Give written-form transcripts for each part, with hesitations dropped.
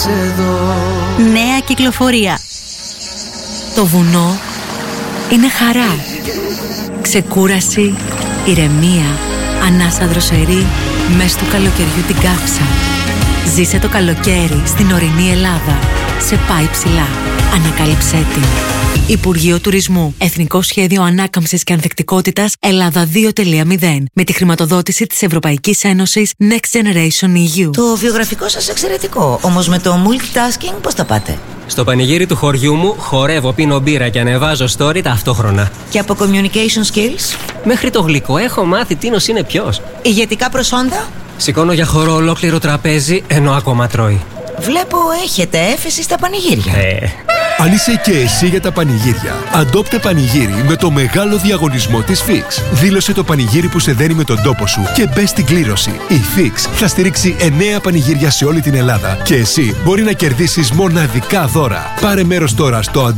εδώ. Νέα κυκλοφορία. Το βουνό είναι χαρά. Ξεκούραση, ηρεμία, ανάσα δροσερή, μες του καλοκαιριού την κάψα. Ζήσε το καλοκαίρι στην ορεινή Ελλάδα. Σε πάει ψηλά. Ανακάλυψέ την. Υπουργείο Τουρισμού. Εθνικό Σχέδιο Ανάκαμψης και Ανθεκτικότητας Ελλάδα 2.0. Με τη χρηματοδότηση της Ευρωπαϊκής Ένωσης Next Generation EU. Το βιογραφικό σας εξαιρετικό. Όμως με το multitasking πώς τα πάτε? Στο πανηγύρι του χωριού μου χορεύω, πίνω μπύρα και ανεβάζω story ταυτόχρονα. Και από communication skills? Μέχρι το γλυκό έχω μάθει τίνος είναι ποιος. Ηγετικά προσόντα? Σηκώνω για χορό ολόκληρο τραπέζι ενώ ακόμα τρώει. Βλέπω έχετε έφεση στα πανηγύρια. Αν είσαι και εσύ για τα πανηγύρια, αντόπτε πανηγύρι με το μεγάλο διαγωνισμό της Fix. Δήλωσε το πανηγύρι που σε δένει με τον τόπο σου και μπες στην κλήρωση. Η Fix θα στηρίξει 9 πανηγύρια σε όλη την Ελλάδα και εσύ μπορεί να κερδίσεις μοναδικά δώρα. Πάρε μέρος τώρα στο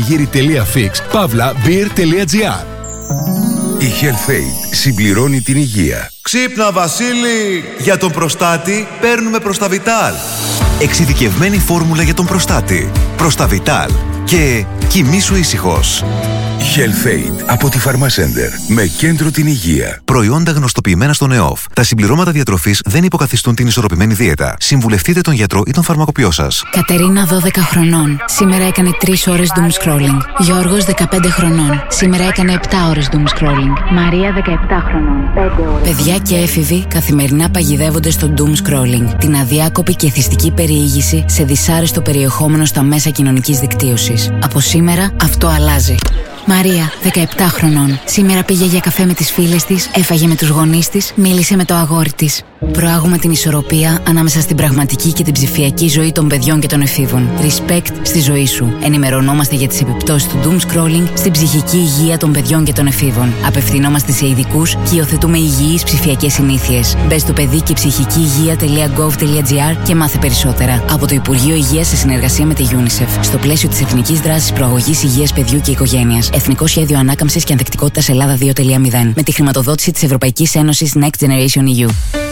adoptepanigiri.fix/beer.gr. Η HealthAid συμπληρώνει την υγεία. Ξύπνα Βασίλη! Για τον προστάτη παίρνουμε Προσταβιτάλ. Εξειδικευμένη φόρμουλα για τον προστάτη. Προσταβιτάλ. Και κοιμήσου ήσυχος. HealthAid από τη Pharmacenter. Με κέντρο την υγεία. Προϊόντα γνωστοποιημένα στον ΕΟΦ. Τα συμπληρώματα διατροφής δεν υποκαθιστούν την ισορροπημένη δίαιτα. Συμβουλευτείτε τον γιατρό ή τον φαρμακοποιό σας. Κατερίνα 12 χρονών. Σήμερα έκανε 3 ώρες doom scrolling. Γιώργος 15 χρονών. Σήμερα έκανε 7 ώρες doom scrolling. Μαρία 17 χρονών. 5 ώρες. Παιδιά και έφηβοι καθημερινά παγιδεύονται στο doom scrolling. Την αδιάκοπη και εθιστική περιήγηση σε δυσάρεστο περιεχόμενο στα μέσα κοινωνικής δικτύωσης. Από σήμερα αυτό αλλάζει. Μαρία, 17 χρονών. Σήμερα πήγε για καφέ με τις φίλες της, έφαγε με τους γονείς της, μίλησε με το αγόρι της. Προάγουμε την ισορροπία ανάμεσα στην πραγματική και την ψηφιακή ζωή των παιδιών και των εφήβων. Respect στη ζωή σου. Ενημερωνόμαστε για τις επιπτώσεις του doom scrolling στην ψυχική υγεία των παιδιών και των εφήβων. Απευθυνόμαστε σε ειδικούς και υιοθετούμε υγιείς ψηφιακές συνήθειες. Μπες στο παιδί και ψυχική υγεία.gov.gr και μάθε περισσότερα. Από το Υπουργείο Υγείας σε συνεργασία με τη UNICEF. Στο πλαίσιο της Εθνικής Δράσης Προαγωγής Υγείας Παιδιού και Οικογένειας. Εθνικό Σχέδιο Ανάκαμψης και Ανθεκτικότητας Ελλάδα 2.0. Με τη χρηματοδότηση της Ευρωπαϊκής Ένωσης Next Generation EU.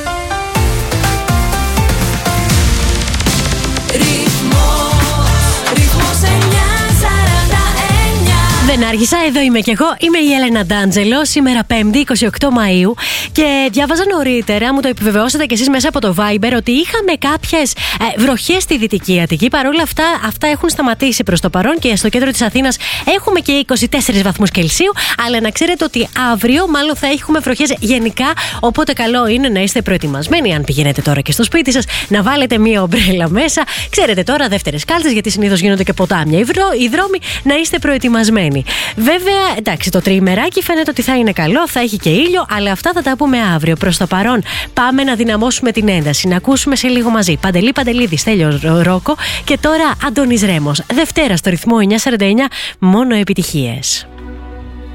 Δεν άργησα, εδώ είμαι κι εγώ. Είμαι η Έλενα Ντάντζελο. Σήμερα 5η 28 Μαΐου. Και διάβαζα νωρίτερα, μου το επιβεβαιώσατε κι εσείς μέσα από το Viber, ότι είχαμε κάποιες βροχές στη Δυτική Αττική. Παρ' όλα αυτά έχουν σταματήσει προς το παρόν και στο κέντρο της Αθήνας έχουμε και 24 βαθμούς Κελσίου. Αλλά να ξέρετε ότι αύριο μάλλον θα έχουμε βροχές γενικά. Οπότε καλό είναι να είστε προετοιμασμένοι. Αν πηγαίνετε τώρα και στο σπίτι σας, να βάλετε μία ομπρέλα μέσα. Ξέρετε τώρα, δεύτερες κάλτσες, γιατί συνήθως γίνονται και ποτάμια οι δρόμοι. Να είστε προετοιμασμένοι. Βέβαια, εντάξει, το τριημεράκι φαίνεται ότι θα είναι καλό, θα έχει και ήλιο, αλλά αυτά θα τα πούμε αύριο. Προς το παρόν, πάμε να δυναμώσουμε την ένταση, να ακούσουμε σε λίγο μαζί Παντελή Παντελίδη, Στέλιο Ρόκο και τώρα Αντώνης Ρέμος. Δευτέρα στο ρυθμό 949, μόνο επιτυχίες.